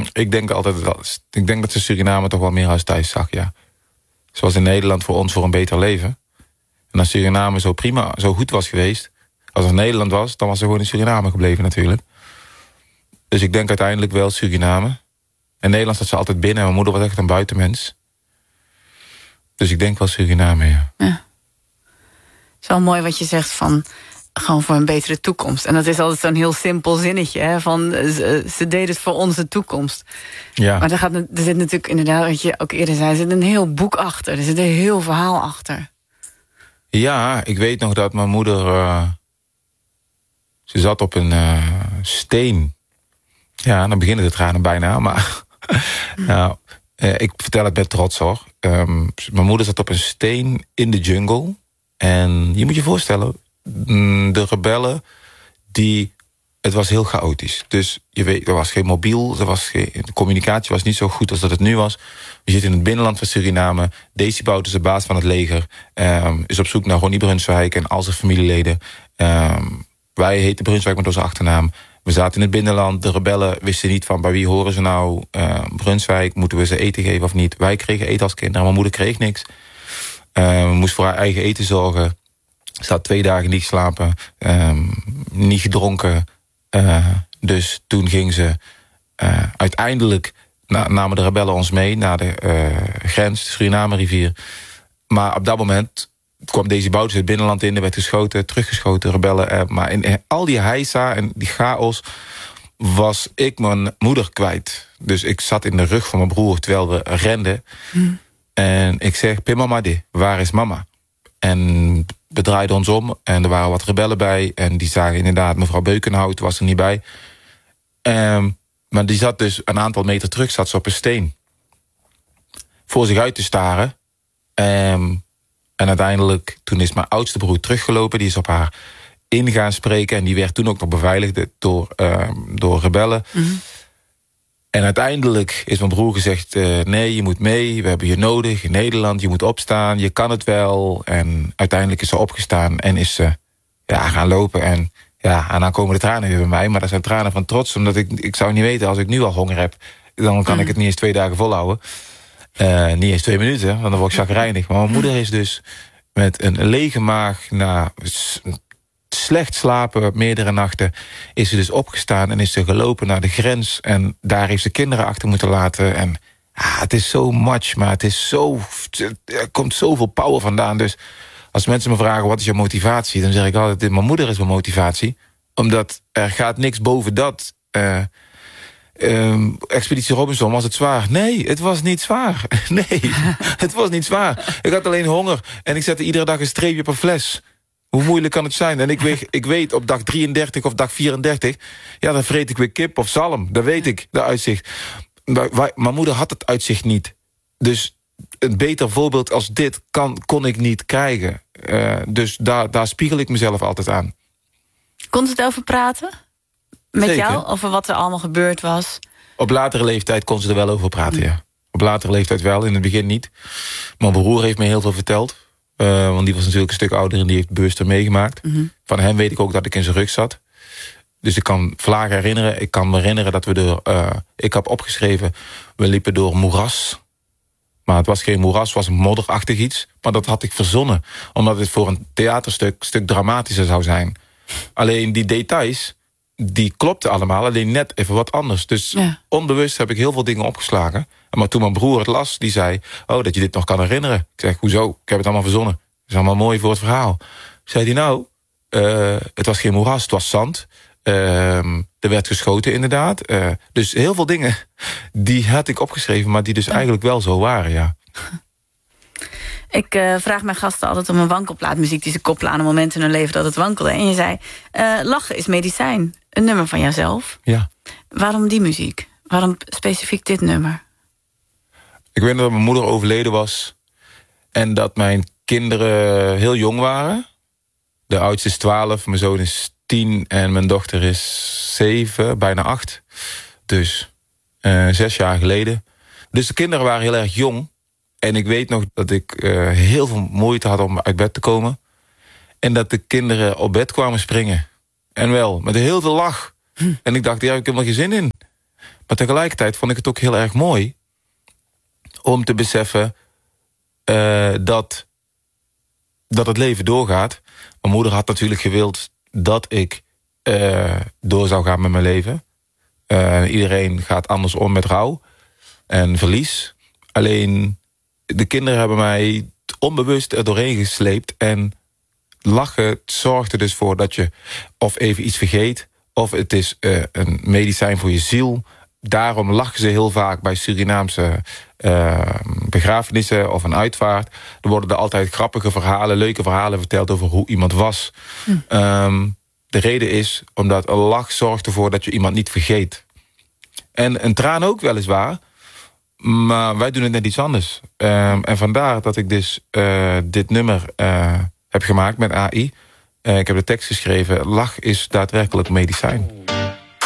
Ik denk dat ze Suriname toch wel meer als thuis zag, ja. Zoals in Nederland voor ons voor een beter leven. En als Suriname zo prima, zo goed was geweest... als het Nederland was, dan was ze gewoon in Suriname gebleven natuurlijk. Dus ik denk uiteindelijk wel Suriname. In Nederland zat ze altijd binnen en mijn moeder was echt een buitenmens. Dus ik denk wel Suriname, ja. Het is wel mooi wat je zegt van... gewoon voor een betere toekomst. En dat is altijd zo'n heel simpel zinnetje. Hè, van ze deden het voor onze toekomst. Ja. Maar er zit natuurlijk inderdaad, wat je ook eerder zei... er zit een heel boek achter. Er zit een heel verhaal achter. Ja, ik weet nog dat mijn moeder... ze zat op een steen. Ja, dan beginnen de tranen bijna. Maar nou, ik vertel het met trots, hoor. Mijn moeder zat op een steen in de jungle. En je moet je voorstellen... de rebellen, het was heel chaotisch. Dus je weet, er was geen mobiel, de communicatie was niet zo goed als dat het nu was. We zitten in het binnenland van Suriname. Desi Bout is de baas van het leger. Is op zoek naar Ronnie Brunswijk en al zijn familieleden. Wij heten Brunswijk met onze achternaam. We zaten in het binnenland. De rebellen wisten niet van bij wie horen ze nou. Brunswijk, moeten we ze eten geven of niet? Wij kregen eten als kinderen. Mijn moeder kreeg niks. Moest voor haar eigen eten zorgen. Ze had 2 dagen niet geslapen, niet gedronken. Dus toen ging ze... uiteindelijk namen de rebellen ons mee naar de grens, de Suriname-rivier. Maar op dat moment kwam Desi Bouts het binnenland in. Er werd geschoten, teruggeschoten, rebellen. Maar in al die heisa en die chaos was ik mijn moeder kwijt. Dus ik zat in de rug van mijn broer terwijl we renden. En ik zeg, Pimama, waar is mama? En we draaiden ons om en er waren wat rebellen bij. En die zagen inderdaad, mevrouw Beukenhout was er niet bij. Maar die zat dus een aantal meter terug, zat ze op een steen. Voor zich uit te staren. En uiteindelijk, toen is mijn oudste broer teruggelopen. Die is op haar in gaan spreken. En die werd toen ook nog beveiligd door rebellen. En uiteindelijk is mijn broer gezegd... nee, je moet mee, we hebben je nodig in Nederland. Je moet opstaan, je kan het wel. En uiteindelijk is ze opgestaan en is ze gaan lopen. En dan komen de tranen weer bij mij. Maar dat zijn tranen van trots. Omdat ik zou niet weten, als ik nu al honger heb... dan kan ik het niet eens 2 dagen volhouden. Niet eens 2 minuten, want dan word ik chagrijnig. Maar mijn moeder is dus met een lege maag... slecht slapen, meerdere nachten, is ze dus opgestaan en is ze gelopen naar de grens. En daar heeft ze kinderen achter moeten laten. En het is zo much, maar er komt zoveel power vandaan. Dus als mensen me vragen, wat is je motivatie? Dan zeg ik altijd, mijn moeder is mijn motivatie. Omdat er gaat niks boven dat. Expeditie Robinson, was het zwaar? Nee, het was niet zwaar. Nee, het was niet zwaar. Ik had alleen honger en ik zette iedere dag een streepje op een fles. Hoe moeilijk kan het zijn? En ik weet op dag 33 of dag 34... dan vreet ik weer kip of zalm. Dat weet ik, de uitzicht. Mijn moeder had het uitzicht niet. Dus een beter voorbeeld als dit kon ik niet krijgen. Dus daar spiegel ik mezelf altijd aan. Kon ze het over praten? Met Zeker. jou? Over wat er allemaal gebeurd was? Op latere leeftijd kon ze er wel over praten, ja. Op latere leeftijd wel, in het begin niet. Mijn broer heeft me heel veel verteld... want die was natuurlijk een stuk ouder en die heeft bewust er meegemaakt. Van hem weet ik ook dat ik in zijn rug zat. Dus ik kan vlagen herinneren. Ik kan me herinneren dat ik heb opgeschreven... we liepen door moeras. Maar het was geen moeras, het was een modderachtig iets. Maar dat had ik verzonnen. Omdat het voor een theaterstuk stuk dramatischer zou zijn. Alleen die details, die klopten allemaal. Alleen net even wat anders. Dus onbewust heb ik heel veel dingen opgeslagen. Maar toen mijn broer het las, die zei... dat je dit nog kan herinneren. Ik zeg, hoezo? Ik heb het allemaal verzonnen. Dat is allemaal mooi voor het verhaal. Zei hij, het was geen moeras, het was zand. Er werd geschoten inderdaad. Dus heel veel dingen, die had ik opgeschreven... maar die dus eigenlijk wel zo waren, ja. Ik vraag mijn gasten altijd om een wankelplaatmuziek... die ze koppelen aan een moment in hun leven dat het wankelde. En je zei, lachen is medicijn. Een nummer van jouzelf. Ja. Waarom die muziek? Waarom specifiek dit nummer? Ik weet dat mijn moeder overleden was... en dat mijn kinderen heel jong waren. De oudste is 12, mijn zoon is 10... en mijn dochter is 7, bijna 8. Dus 6 jaar geleden. Dus de kinderen waren heel erg jong... En ik weet nog dat ik heel veel moeite had om uit bed te komen. En dat de kinderen op bed kwamen springen. En wel, met heel veel lach. En ik dacht, daar heb ik helemaal geen zin in. Maar tegelijkertijd vond ik het ook heel erg mooi om te beseffen dat het leven doorgaat. Mijn moeder had natuurlijk gewild dat ik door zou gaan met mijn leven. Iedereen gaat anders om met rouw en verlies. Alleen de kinderen hebben mij onbewust er doorheen gesleept. En lachen zorgt er dus voor dat je of even iets vergeet, of het is een medicijn voor je ziel. Daarom lachen ze heel vaak bij Surinaamse begrafenissen of een uitvaart. Er worden er altijd grappige verhalen, leuke verhalen verteld over hoe iemand was. De reden is omdat een lach zorgt ervoor dat je iemand niet vergeet. En een traan ook weliswaar, maar wij doen het net iets anders. En vandaar dat ik dus dit nummer heb gemaakt met AI. Ik heb de tekst geschreven. Lach is daadwerkelijk medicijn.